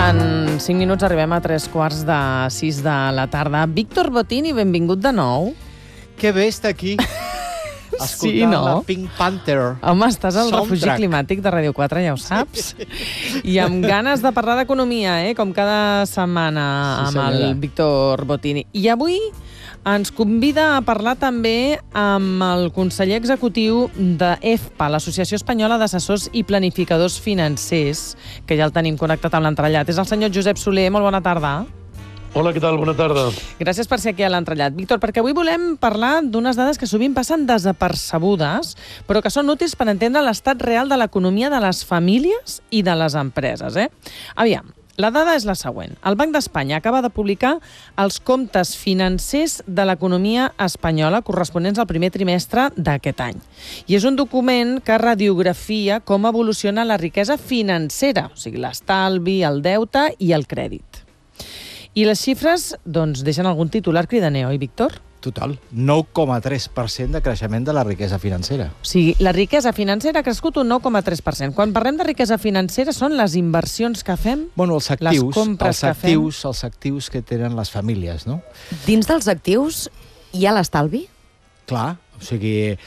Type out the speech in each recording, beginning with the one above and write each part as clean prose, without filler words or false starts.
En 5 minuts arribem a 3:45 de la tarda. Víctor Bottini, benvingut de nou. Que bé estar aquí, escoltant la Pink Panther. Home, estàs al refugi climàtic de Ràdio 4, ja ho saps. I amb ganes de parlar d'economia, com cada setmana amb el Víctor Bottini. I avui ens convida a parlar també amb el conseller executiu d'EFPA, l'Associació Espanyola d'Assessors i Planificadors Financers, que ja el tenim connectat amb l'entrellat. És el senyor Josep Soler. Molt bona tarda. Hola, què tal? Bona tarda. Gràcies per ser aquí a l'entrellat. Víctor, perquè avui volem parlar d'unes dades que sovint passen desapercebudes, però que són útils per entendre l'estat real de l'economia de les famílies i de les empreses. Aviam, la dada és la següent. El Banc d'Espanya acaba de publicar els comptes financers de l'economia espanyola corresponents al primer trimestre d'aquest any. I és un document que radiografia com evoluciona la riquesa financera, o sigui, l'estalvi, el deute i el crèdit. I les xifres, doncs, deixen algun titular cridaner, oi, Víctor? Total. 9,3% de creixement de la riquesa financera. O sigui, la riquesa financera ha crescut un 9,3%. Quan parlem de riquesa financera són les inversions que fem, els actius, les compres que fem. Els actius que tenen les famílies, no? Dins dels actius hi ha l'estalvi? Clar, o sigui,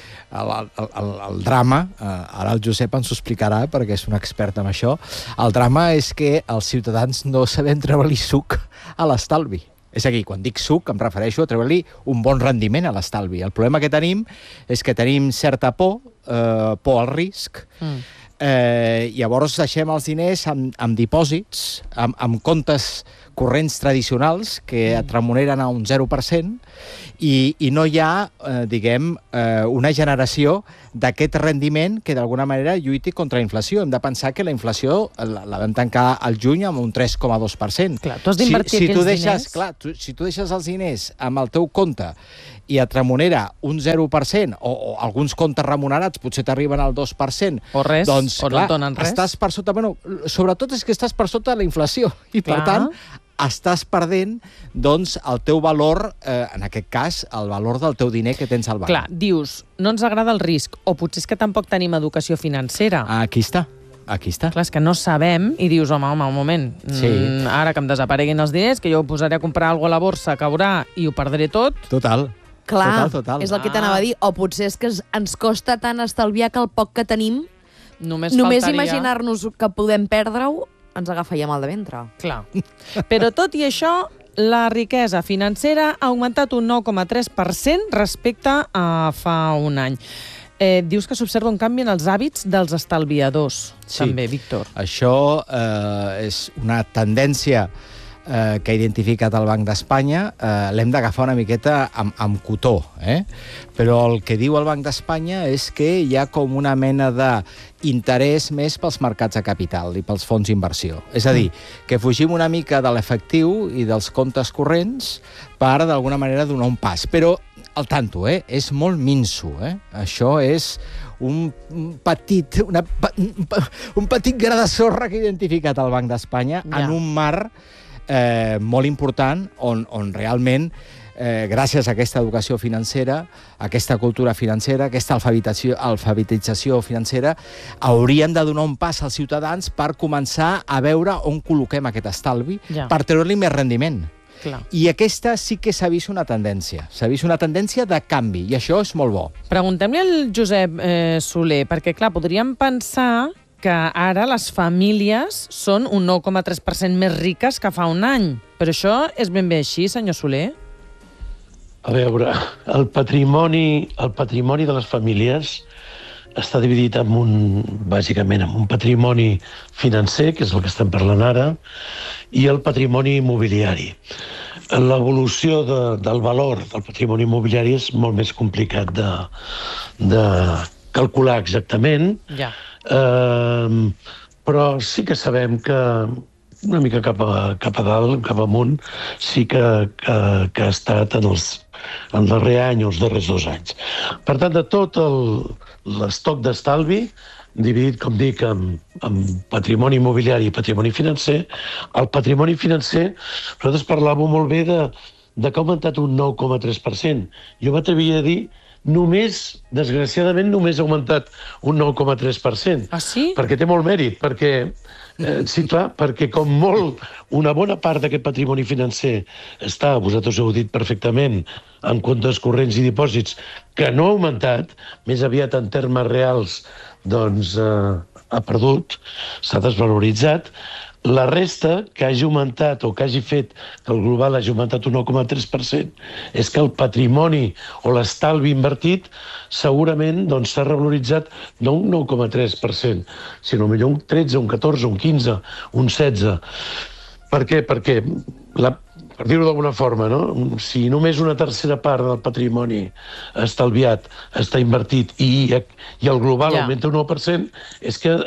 el drama, ara el Josep ens ho explicarà perquè és un expert en això, el drama és que els ciutadans no sabem treure-li suc a l'estalvi. És a dir, quan dic suc em refereixo a treure-li un bon rendiment a l'estalvi. El problema que tenim és que tenim certa por al risc. Llavors deixem els diners amb dipòsits, amb comptes corrents tradicionals que et remuneren a un 0% i no hi ha, una generació d'aquest rendiment que d'alguna manera lluiti contra la inflació. Hem de pensar que la inflació la vam tancar al juny amb un 3,2%. Clar, tu has d'invertir aquells diners. Clar, si tu deixes els diners amb el teu compte i et remunera un 0%, o alguns comptes remunerats potser t'arriben al 2%, o res, doncs, o no et donen res. Estàs per sota, sobretot és que estàs per sota de la inflació, i per tant estàs perdent, doncs, el teu valor, en aquest cas, el valor del teu diner que tens al banc. Clar, dius, no ens agrada el risc, o potser és que tampoc tenim educació financera. Aquí està. Clar, és que no sabem, i dius, home, un moment, ara que em desapareguin els diners, que jo ho posaré a comprar alguna cosa a la borsa, caurà i ho perdré tot. Total. Clar, és el que t'anava a dir. O potser és que ens costa tant estalviar que el poc que tenim, només imaginar-nos que podem perdre-ho, ens agafa ja mal de ventre. Clar. Però tot i això, la riquesa financera ha augmentat un 9,3% respecte a fa un any. Dius que s'observa un canvi en els hàbits dels estalviadors, també, Víctor. Això és una tendència que ha identificat el Banc d'Espanya. L'hem d'agafar una miqueta amb cotó, però el que diu el Banc d'Espanya és que hi ha com una mena d'interès més pels mercats de capital i pels fons d'inversió. És a dir, que fugim una mica de l'efectiu i dels comptes corrents per, d'alguna manera, donar un pas. Però, al tanto, és molt minso. Això és un petit gra de sorra que ha identificat el Banc d'Espanya en un mar molt important on realment, gràcies a aquesta educació financera, aquesta cultura financera, aquesta alfabetització financera, hauríem de donar un pas als ciutadans per començar a veure on col·loquem aquest estalvi per treure-li més rendiment. Clar. I aquesta sí que s'ha vist una tendència. S'ha vist una tendència de canvi, i això és molt bo. Preguntem-li al Josep Soler, perquè, clar, podríem pensar que ara les famílies són un 9,3% més riques que fa un any. Però això és ben bé així, senyor Soler? A veure, el patrimoni de les famílies està dividit bàsicament en un patrimoni financer, que és el que estem parlant ara, i el patrimoni immobiliari. L'evolució del valor del patrimoni immobiliari és molt més complicat de calcular exactament, però sí que sabem que una mica cap a dalt, cap amunt, sí que ha estat en el darrer any o els darrers 2 anys. Per tant, de tot l'estoc d'estalvi, dividit, com dic, en patrimoni immobiliari i patrimoni financer, el patrimoni financer, nosaltres parlàvem molt bé de que ha augmentat un 9,3%. Jo m'atreviria a dir desgraciadament, només ha augmentat un 9,3%. Ah, sí? Perquè té molt mèrit, perquè... sí, clar, perquè com molt, una bona part d'aquest patrimoni financer està, vosaltres ho heu dit perfectament, en comptes corrents i dipòsits, que no ha augmentat, més aviat en termes reals, doncs ha perdut, s'ha desvaloritzat. La resta, que hagi augmentat o que hagi fet que el global hagi augmentat un 9,3%, és que el patrimoni o l'estalvi invertit segurament s'ha revaloritzat no un 9,3%, sinó millor un 13, un 14, un 15, un 16%. Per què? Perquè, per dir-ho d'alguna forma, no? Si només una tercera part del patrimoni estalviat està invertit i el global augmenta un 9%, és que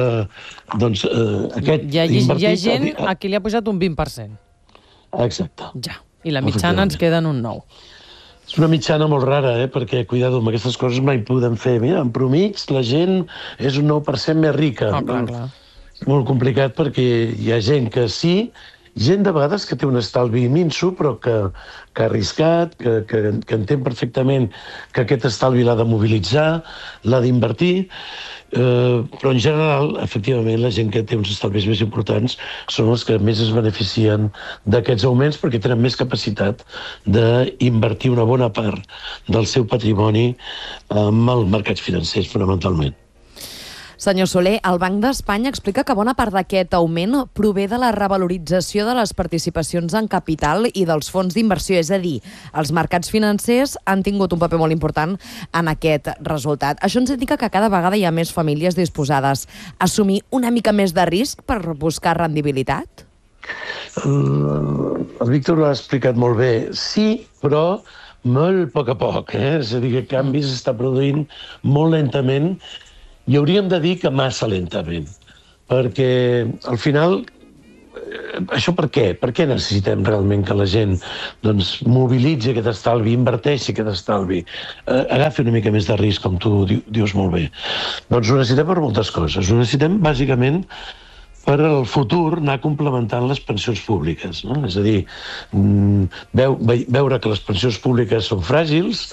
aquest invertit... Hi ha gent a qui li ha pujat un 20%. Exacte. Ja. I la mitjana ens queda en un 9%. És una mitjana molt rara, perquè, cuidado, amb aquestes coses mai podem fer. Mira, en promig la gent és un 9% més rica. Clar. És molt complicat perquè hi ha gent que sí, gent de vegades que té un estalvi minso, però que ha arriscat, que entén perfectament que aquest estalvi l'ha de mobilitzar, l'ha d'invertir, però en general, efectivament, la gent que té uns estalvis més importants són els que més es beneficien d'aquests augments perquè tenen més capacitat d'invertir una bona part del seu patrimoni en els mercats financers, fonamentalment. Senyor Soler, el Banc d'Espanya explica que bona part d'aquest augment prové de la revalorització de les participacions en capital i dels fons d'inversió, és a dir, els mercats financers han tingut un paper molt important en aquest resultat. Això ens indica que cada vegada hi ha més famílies disposades a assumir una mica més de risc per buscar rendibilitat? El Víctor ho ha explicat molt bé. Sí, però molt a poc, És a dir, que canvi s'està produint molt lentament. I hauríem de dir que massa lentament, perquè al final, això per què? Per què necessitem realment que la gent mobilitzi aquest estalvi, inverteixi aquest estalvi, agafi una mica més de risc, com tu dius molt bé? Doncs ho necessitem per moltes coses. Ho necessitem bàsicament per al futur anar complementant les pensions públiques, no? És a dir, veure que les pensions públiques són fràgils,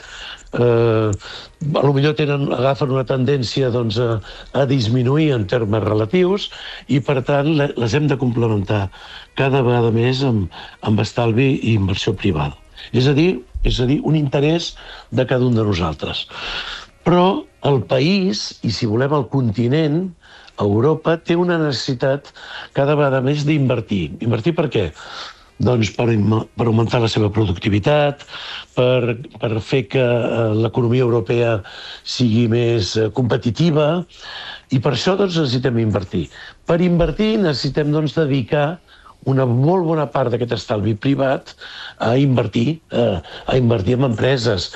potser agafen una tendència a disminuir en termes relatius i, per tant, les hem de complementar cada vegada més amb estalvi i inversió privada. És a dir, un interès de cada un de nosaltres. Però el país, i si volem el continent, Europa, té una necessitat cada vegada més d'invertir. Invertir per què? Doncs per augmentar la seva productivitat, per fer que l'economia europea sigui més competitiva, i per això necessitem invertir. Per invertir necessitem dedicar una molt bona part d'aquest estalvi privat a invertir en empreses,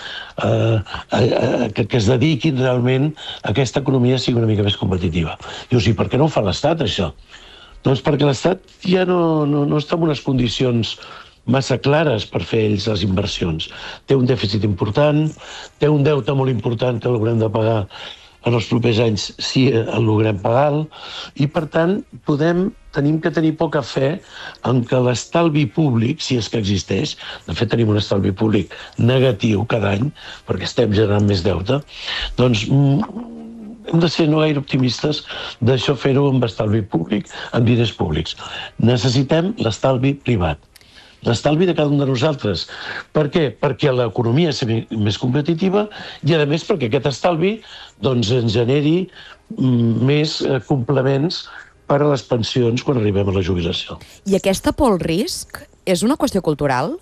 que es dediquin realment a que aquesta economia sigui una mica més competitiva. Dius, i per què no ho fa l'Estat, això? Doncs perquè l'Estat ja no està en unes condicions massa clares per fer ells les inversions. Té un dèficit important, té un deute molt important que l'haurem de pagar en els propers anys si el logrem pagar, i per tant tenim que tenir poca fe en que l'estalvi públic, si és que existeix, de fet tenim un estalvi públic negatiu cada any perquè estem generant més deute, doncs hem de ser no gaire optimistes d'això fer-ho amb estalvi públic, amb diners públics. Necessitem l'estalvi privat, l'estalvi de cada un de nosaltres. Per què? Perquè l'economia sigui més competitiva i, a més, perquè aquest estalvi ens generi més complements per a les pensions quan arribem a la jubilació. I aquesta por al risc és una qüestió cultural?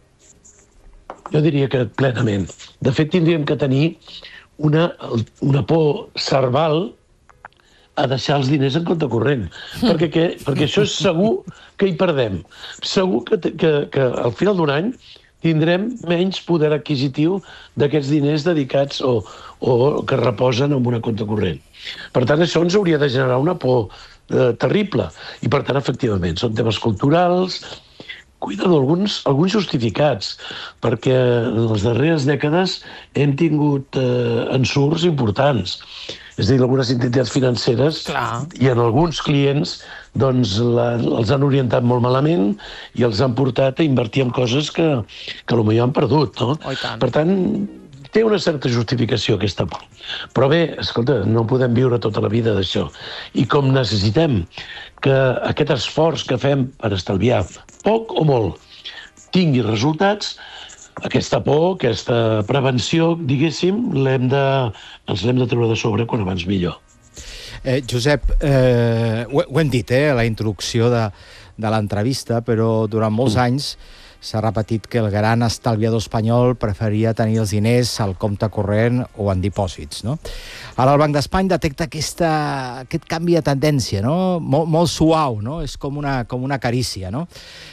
Jo diria que plenament. De fet, tindríem que tenir una por cerval a deixar els diners en compte corrent. Perquè això és segur que hi perdem. Segur que al final d'un any tindrem menys poder adquisitiu d'aquests diners dedicats o que reposen en una compte corrent. Per tant, això ens hauria de generar una por terrible. I, per tant, efectivament, són temes culturals, alguns justificats, perquè en les darreres dècades hem tingut ensurts importants. És a dir, algunes entitats financeres i en alguns clients els han orientat molt malament i els han portat a invertir en coses que potser han perdut. No? Per tant, té una certa justificació aquesta por. Però bé, escolta, no podem viure tota la vida d'això. I com necessitem que aquest esforç que fem per estalviar, poc o molt, tingui resultats, aquesta por, aquesta prevenció, diguéssim, ens l'hem de treure de sobre quan abans millor. Josep, ho hem dit, a la introducció de l'entrevista, però durant molts anys s'ha repetit que el gran estalviador espanyol preferia tenir els diners al compte corrent o en dipòsits, no? Ara el Banc d'Espanya detecta aquest canvi de tendència, no? Molt suau, no? És com una carícia, no?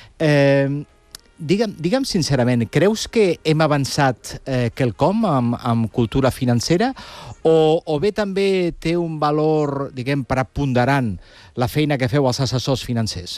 Digue'm sincerament, creus que hem avançat quelcom amb cultura financera o bé també té un valor, diguem, preponderant la feina que feu els assessors financers?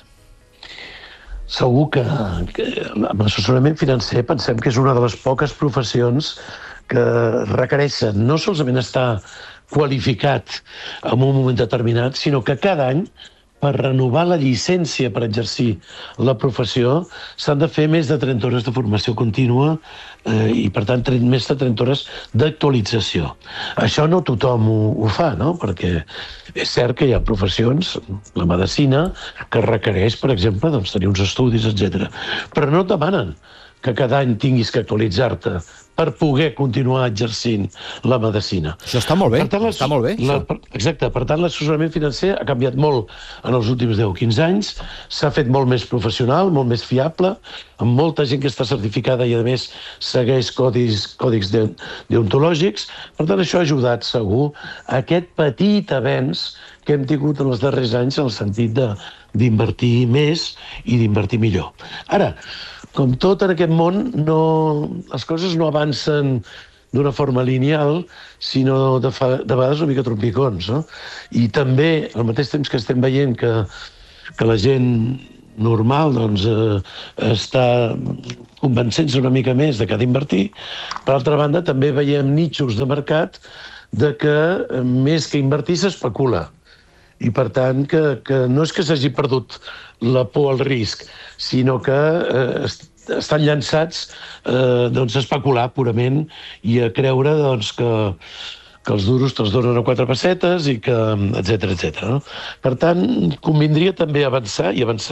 Segur que amb l'assessorament financer pensem que és una de les poques professions que requereixen no solament estar qualificat en un moment determinat, sinó que cada any, per renovar la llicència per exercir la professió, s'han de fer més de 30 hores de formació contínua i, per tant, més de 30 hores d'actualització. Això no tothom ho fa, no? Perquè és cert que hi ha professions, la medicina, que requereix, per exemple, doncs, tenir uns estudis, etc. Però no et demanen que cada any tinguis que actualitzar-te per poder continuar exercint la medicina. Això està molt bé, està molt bé. Exacte, per tant, l'assessorament financer ha canviat molt en els últims 10-15 anys, s'ha fet molt més professional, molt més fiable, amb molta gent que està certificada i, a més, segueix còdics deontològics. Per tant, això ha ajudat, segur, a aquest petit avenç que hem tingut en els darrers anys en el sentit d'invertir més i d'invertir millor. Ara, com tot en aquest món, les coses no avancen d'una forma lineal, sinó de vegades una mica trompicons, no? I també, al mateix temps que estem veient que la gent normal doncs, està convencent-se una mica més de que ha d'invertir, per altra banda també veiem nitxos de mercat de que més que invertir s'especula. I, per tant, que no és que s'hagi perdut la por al risc, sinó que estan llançats a especular purament i a creure que els duros te'ls donen a 4 pessetes i que, etc. No? Per tant, convindria també avançar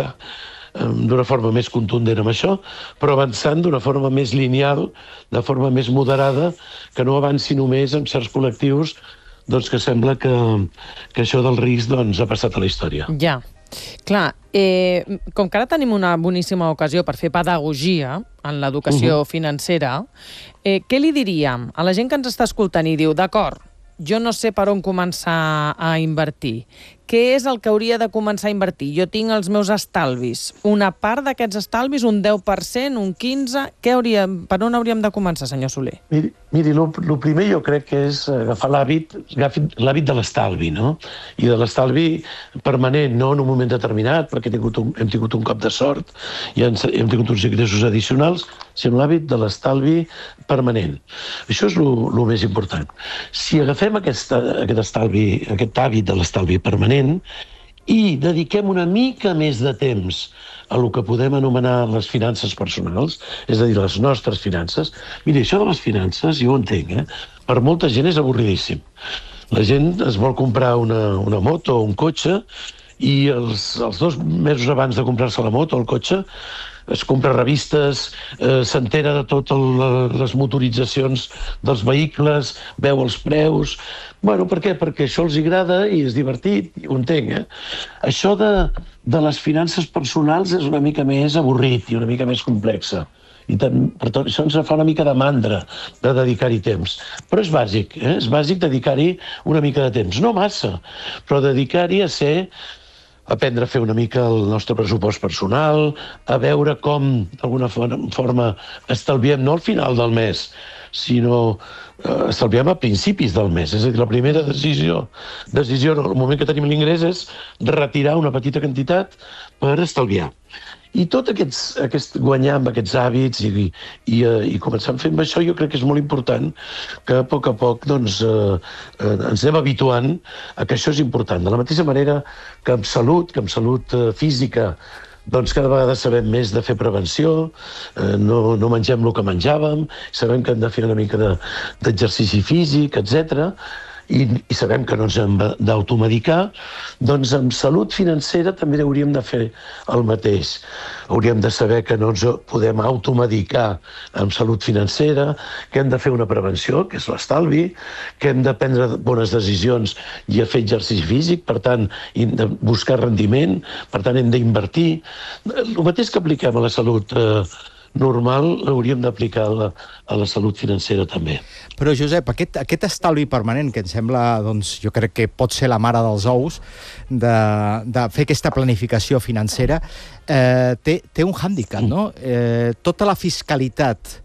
d'una forma més contundent amb això, però avançant d'una forma més lineal, de forma més moderada, que no avanci només amb certs col·lectius que sembla que això del risc ha passat a la història. Ja. Clar, com que ara tenim una boníssima ocasió per fer pedagogia en l'educació financera, què li diríem a la gent que ens està escoltant i diu, d'acord, jo no sé per on començar a invertir. Què és el que hauria de començar a invertir? Jo tinc els meus estalvis. Una part d'aquests estalvis, un 10%, un 15%... Per on hauríem de començar, senyor Soler? Miri, el primer jo crec que és agafar l'hàbit de l'estalvi, no? I de l'estalvi permanent, no en un moment determinat, perquè hem tingut un cop de sort i hem tingut uns ingressos addicionals, sinó l'hàbit de l'estalvi permanent. Això és el més important. Si agafem aquest hàbit de l'estalvi permanent i dediquem una mica més de temps a el que podem anomenar les finances personals, és a dir, les nostres finances. Mira, això de les finances, jo ho entenc, per molta gent és avorridíssim. La gent es vol comprar una moto o un cotxe i els 2 mesos abans de comprar-se la moto o el cotxe es compra revistes, s'entera de totes les motoritzacions dels vehicles, veu els preus... Bueno, per què? Perquè això els agrada i és divertit, ho entenc, Això de les finances personals és una mica més avorrit i una mica més complexa. I per tot això ens fa una mica de mandra de dedicar-hi temps. Però és bàsic, és bàsic dedicar-hi una mica de temps. No massa, però dedicar-hi a aprendre a fer una mica el nostre pressupost personal, a veure com, d'alguna forma, estalviem no al final del mes, sinó estalviem a principis del mes. És a dir, la primera decisió en el moment que tenim l'ingrés és retirar una petita quantitat per estalviar. I tot guanyar amb aquests hàbits i començar fent això, jo crec que és molt important que a poc ens anem habituant a que això és important. De la mateixa manera que amb salut física doncs cada vegada sabem més de fer prevenció, no mengem el que menjàvem, sabem que hem de fer una mica d'exercici físic, etc. I sabem que no ens hem d'automedicar, doncs amb salut financera també hauríem de fer el mateix. Hauríem de saber que no ens podem automedicar amb salut financera, que hem de fer una prevenció, que és l'estalvi, que hem de prendre bones decisions i a fer exercici físic, per tant, hem de buscar rendiment, per tant, hem d'invertir. El mateix que apliquem a la salut normal l'hauríem d'aplicar a la salut financera també. Però, Josep, aquest estalvi permanent, que em sembla, doncs, jo crec que pot ser la mare dels ous, de fer aquesta planificació financera, té un hàndicap, no? Tota la fiscalitat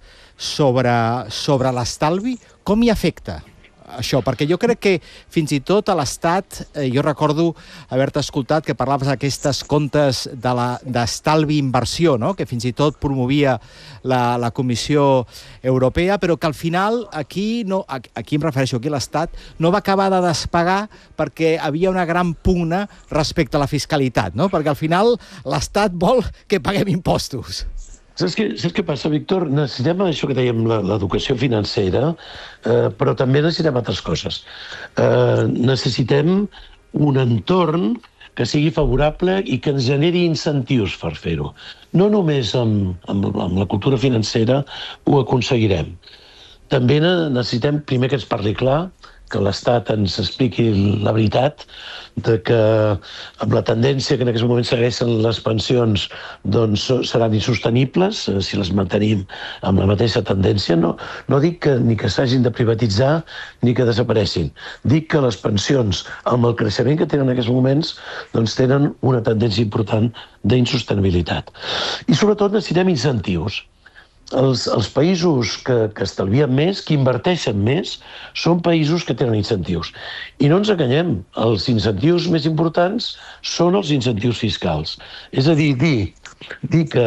sobre l'estalvi, com hi afecta això? Perquè jo crec que fins i tot a l'Estat, jo recordo haver-te escoltat que parlaves d'aquestes comptes d'estalvi inversió, no? Que fins i tot promovia la Comissió Europea, però que al final aquí em refereixo aquí a l'Estat, no va acabar de despegar perquè havia una gran pugna respecte a la fiscalitat, no? Perquè al final l'Estat vol que paguem impostos. Saps què passa, Víctor? Necessitem això que dèiem, l'educació financera, però també necessitem altres coses. Necessitem un entorn que sigui favorable i que ens generi incentius per fer-ho. No només amb la cultura financera ho aconseguirem. També necessitem, primer, que ens parli clar, que l'Estat ens expliqui la veritat, de que amb la tendència que en aquests moments segueixen les pensions doncs seran insostenibles si les mantenim amb la mateixa tendència. No dic ni que s'hagin de privatitzar ni que desapareixin. Dic que les pensions, amb el creixement que tenen en aquests moments, doncs tenen una tendència important d'insostenibilitat. I sobretot necessitem incentius. Els països que estalvien més, que inverteixen més, són països que tenen incentius. I no ens enganyem, els incentius més importants són els incentius fiscals. És a dir, dir que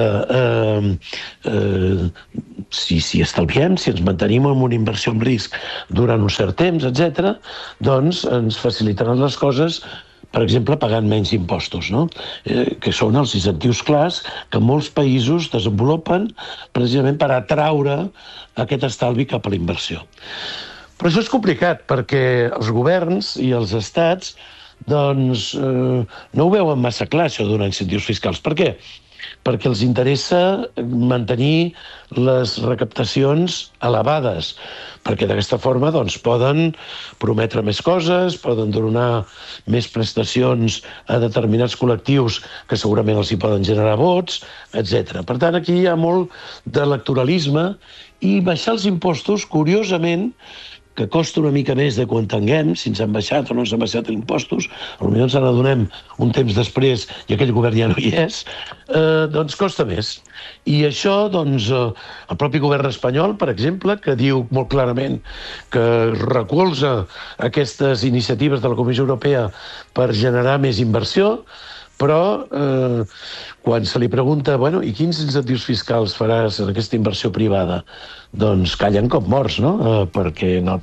si estalviem, si ens mantenim en una inversió amb risc durant un cert temps, etc., doncs ens facilitaran les coses, per exemple, pagant menys impostos, no? Que són els incentius clars que molts països desenvolupen precisament per atraure aquest estalvi cap a la inversió. Però això és complicat, perquè els governs i els estats doncs, no ho veuen massa clar, això de donar incentius fiscals. Per què? Perquè els interessa mantenir les recaptacions elevades, perquè d'aquesta forma doncs, poden prometre més coses, poden donar més prestacions a determinats col·lectius que segurament els hi poden generar vots, etc. Per tant, aquí hi ha molt d'electoralisme i baixar els impostos, curiosament, que costa una mica més de quan tinguem, si ens han baixat o no ens han baixat els impostos, potser ens n'adonem un temps després i aquell govern ja no hi és, doncs costa més. I això, doncs, el propi govern espanyol, per exemple, que diu molt clarament que recolza aquestes iniciatives de la Comissió Europea per generar més inversió, però quan se li pregunta, bueno, i quins incentius fiscals faràs en aquesta inversió privada? Doncs callen com morts, no? Perquè no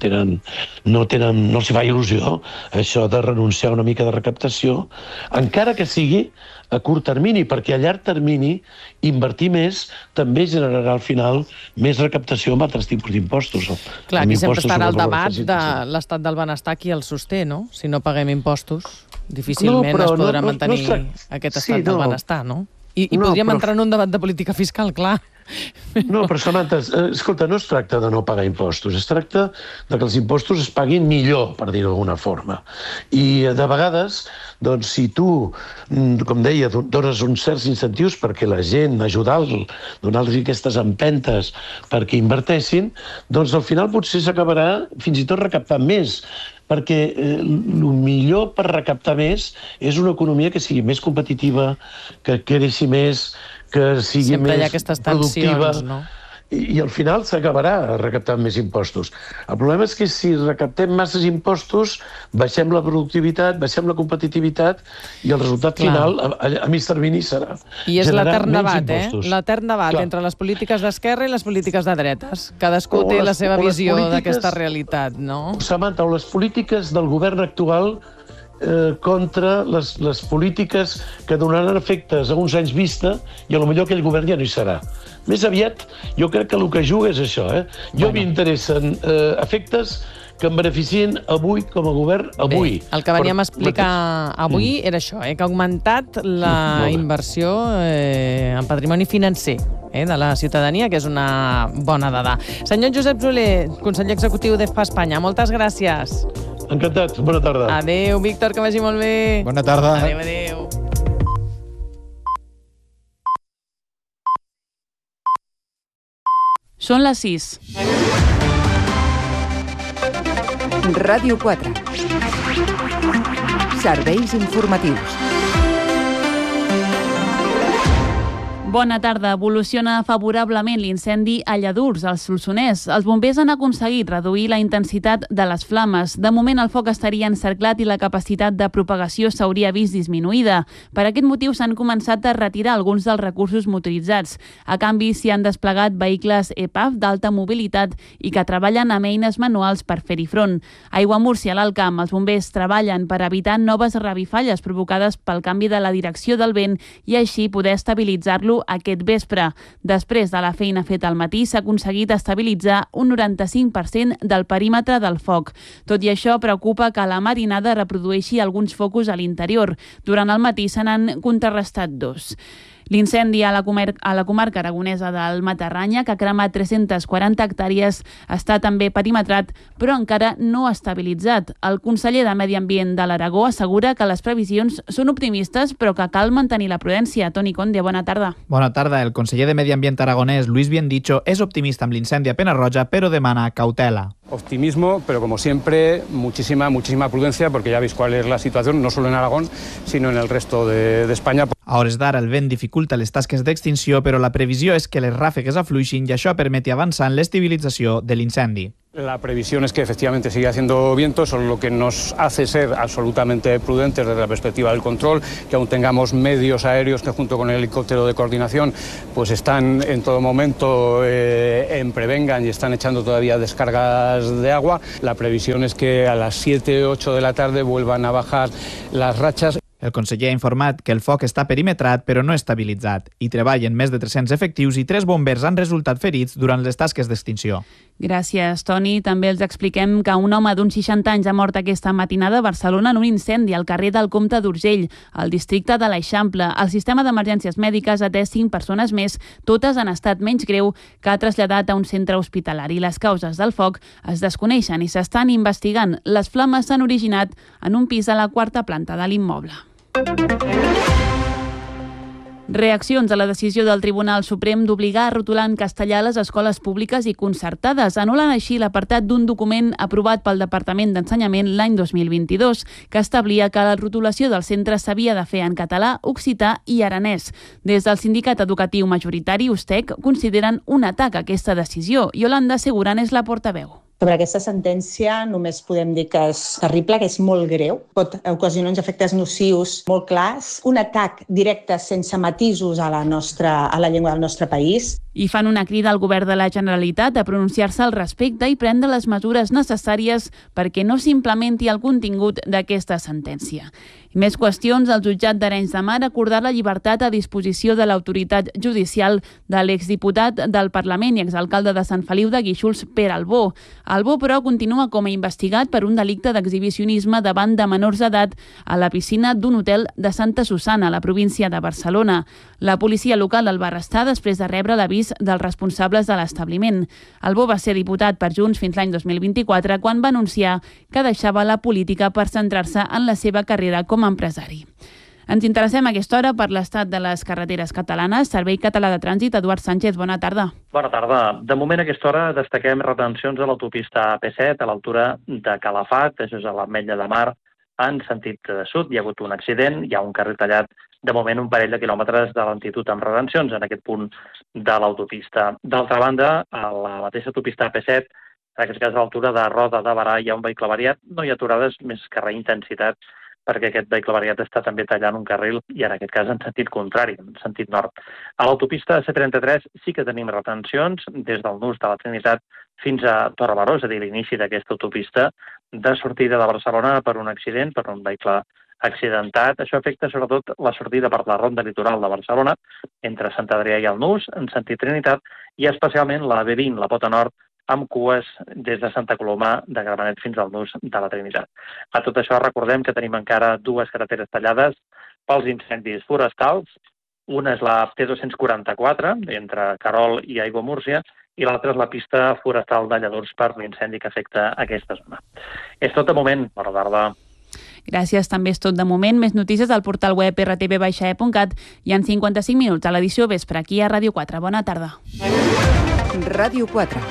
els fa il·lusió això de renunciar a una mica de recaptació, encara que sigui a curt termini, perquè a llarg termini invertir més també generarà al final més recaptació amb altres tipus d'impostos. Clar, aquí sempre estarà el debat de l'estat del benestar qui el sosté, no? Si no paguem impostos, difícilment es podrà mantenir aquest estat del benestar, no? I podríem entrar en un debat de política fiscal, clar. No, però Samantha, escolta, no es tracta de no pagar impostos, es tracta de que els impostos es paguin millor, per dir-ho d'alguna forma. I de vegades, doncs, si tu, com deia, dones uns certs incentius perquè la gent, ajudar-los, donar-los aquestes empentes perquè inverteixin, doncs al final potser s'acabarà fins i tot recaptant més, perquè el millor per recaptar més és una economia que sigui més competitiva, que creixi més, que sigui sempre més hi ha aquestes tensions, productiva, no? I al final s'acabarà recaptant més impostos. El problema és que si recaptem masses impostos, baixem la productivitat, baixem la competitivitat i el resultat final a mig termini serà I és l'etern debat, l'etern debat Clar. entre les polítiques d'esquerra i les polítiques de dretes. Cadascú té la seva visió d'aquesta realitat, no? Samantha, o les polítiques del govern actual contra les polítiques que donaran efectes a uns anys vista i a lo millor aquell govern ja no hi serà. Més aviat, jo crec que el que juga és això. Jo m'interessen efectes que em beneficien avui com a govern, avui. Bé, el que veníem a explicar avui era això, que ha augmentat la inversió en patrimoni financer de la ciutadania, que és una bona dada. Senyor Josep Soler, conseller executiu d'EFPA Espanya, moltes gràcies. Encantat, bona tarda. Adéu, Víctor, que vagi molt bé. Bona tarda. Adéu, adéu. Són les 6. Ràdio 4. Serveis informatius. Bona tarda. Evoluciona favorablement l'incendi a Lladurs, al Solsonès. Els bombers han aconseguit reduir la intensitat de les flames. De moment el foc estaria encerclat i la capacitat de propagació s'hauria vist disminuïda. Per aquest motiu s'han començat a retirar alguns dels recursos motoritzats. A canvi, s'hi han desplegat vehicles EPAF d'alta mobilitat i que treballen amb eines manuals per fer-hi front. A Aiguamúrcia, a l'Alt Camp, els bombers treballen per evitar noves revifalles provocades pel canvi de la direcció del vent i així poder estabilitzar-lo aquest vespre. Després de la feina feta al matí, s'ha aconseguit estabilitzar un 95% del perímetre del foc. Tot i això, preocupa que la marinada reprodueixi alguns focus a l'interior. Durant el matí se n'han contrarrestat 2. L'incendi a la comarca aragonesa del Matarranya, que ha cremat 340 hectàrees, està també perimetrat, però encara no estabilitzat. El conseller de Medi Ambient de l'Aragó assegura que les previsions són optimistes, però que cal mantenir la prudència. Toni Conde, bona tarda. Bona tarda. El conseller de Medi Ambient aragonès, Luis Biendicho, és optimista amb l'incendi a Pena-roja, però demana cautela. Optimismo, pero como siempre, muchísima prudencia, porque ya veis cuál es la situación, no solo en Aragón, sino en el resto de España. A hores d'ara, el vent dificulta les tasques d'extinció, però la previsió és que les ràfegues afluixin i això permeti avançar en l'estabilització de l'incendi. La previsión es que efectivamente sigue haciendo viento, eso es lo que nos hace ser absolutamente prudentes desde la perspectiva del control, que aún tengamos medios aéreos que junto con el helicóptero de coordinación pues están en todo momento en prevengan y están echando todavía descargas de agua. La previsión es que a las 7 o 8 de la tarde vuelvan a bajar las rachas. El conseller ha informat que el foc està perimetrat però no estabilitzat. Hi treballen més de 300 efectius i 3 bombers han resultat ferits durant les tasques d'extinció. Gràcies, Toni. També els expliquem que un home d'uns 60 anys ha mort aquesta matinada a Barcelona en un incendi al carrer del Comte d'Urgell, al districte de l'Eixample. El sistema d'emergències mèdiques ha atès 5 persones més, totes en estat menys greu, que ha traslladat a un centre hospitalari. Les causes del foc es desconeixen i s'estan investigant. Les flames s'han originat en un pis a la 4ª planta de l'immoble. Reaccions a la decisió del Tribunal Suprem d'obligar a rotular en castellà les escoles públiques i concertades. Anulen així l'apartat d'un document aprovat pel Departament d'Ensenyament l'any 2022 que establia que la rotulació dels centres s'havia de fer en català, occità i aranès. Des del sindicat educatiu majoritari, USTEC, consideren un atac a aquesta decisió. Yolanda Segurán és la portaveu. Sobre aquesta sentència només podem dir que és terrible, que és molt greu, pot ocasionar uns efectes nocius molt clars, un atac directe sense matisos a la llengua del nostre país. I fan una crida al govern de la Generalitat a pronunciar-se al respecte i prendre les mesures necessàries perquè no s'implementi el contingut d'aquesta sentència. I més qüestions, el jutjat d'Arenys de Mar ha acordat la llibertat a disposició de l'autoritat judicial de l'exdiputat del Parlament i exalcalde de Sant Feliu de Guíxols, Pere Albó. Albó, però, continua com a investigat per un delicte d'exhibicionisme davant de menors d'edat a la piscina d'un hotel de Santa Susana, a la província de Barcelona. La policia local el va arrestar després de rebre l'avís dels responsables de l'establiment. Albó va ser diputat per Junts fins l'any 2024, quan va anunciar que deixava la política per centrar-se en la seva carrera com a empresari. Ens interessem a aquesta hora per l'estat de les carreteres catalanes. Servei Català de Trànsit, Eduard Sánchez, bona tarda. Bona tarda. De moment a aquesta hora destaquem retencions a l'autopista AP7 a l'altura de Calafat, això és a l'Ametlla de Mar, en sentit sud. Hi ha hagut un accident, hi ha un carril tallat, de moment un parell de quilòmetres de lentitud amb retencions en aquest punt de l'autopista. D'altra banda, a la mateixa autopista AP7, en aquest cas a l'altura de Roda de Barà, hi ha un vehicle variat, no hi ha aturades, més que reintensitat perquè aquest vehicle variat està també tallant un carril, i en aquest cas en sentit contrari, en sentit nord. A l'autopista C33 sí que tenim retencions des del nus de la Trinitat fins a Torrebaró, és a dir, l'inici d'aquesta autopista de sortida de Barcelona per un accident, per un vehicle accidentat. Això afecta sobretot la sortida per la ronda litoral de Barcelona, entre Sant Adrià i el Nus, en sentit Trinitat, i especialment la B20, la pota nord, amb cues des de Santa Coloma de Gramenet fins al Nus de la Trinitat. A tot això recordem que tenim encara dues carreteres tallades pels incendis forestals. Una és la T244, entre Querol i Aiguamúrcia, i l'altra és la pista forestal de Lladurs per l'incendi que afecta aquesta zona. És tot de moment. Bona tarda. Gràcies, també és tot de moment. Més notícies al portal web rtv-e.cat i en 55 minuts a l'edició vespre aquí a Ràdio 4. Bona tarda. Ràdio 4.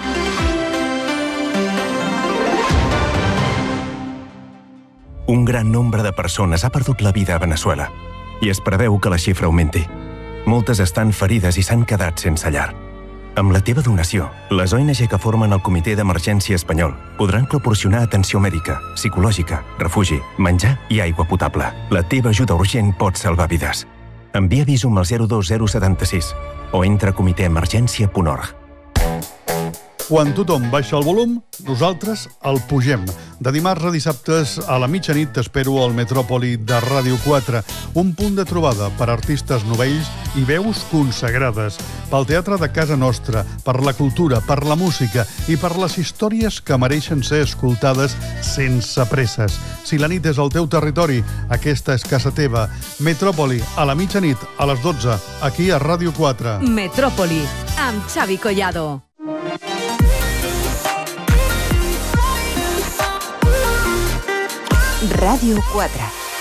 Un gran nombre de persones ha perdut la vida a Veneçuela i es preveu que la xifra augmenti. Moltes estan ferides i s'han quedat sense llar. Amb la teva donació, les ONG que formen el Comitè d'Emergència Espanyol podran proporcionar atenció mèdica, psicològica, refugi, menjar i aigua potable. La teva ajuda urgent pot salvar vides. Envia Visum al 02076 o entra a comitèemergència.org. Quan tothom baixa el volum, nosaltres el pugem. De dimarts a dissabtes a la mitjanit t'espero al Metròpoli de Ràdio 4, un punt de trobada per artistes novells i veus consagrades, pel teatre de casa nostra, per la cultura, per la música i per les històries que mereixen ser escoltades sense presses. Si la nit és al teu territori, aquesta és casa teva. Metròpoli, a la mitjanit, a les 12, aquí a Ràdio 4. Metròpoli, amb Xavi Collado. Ràdio 4.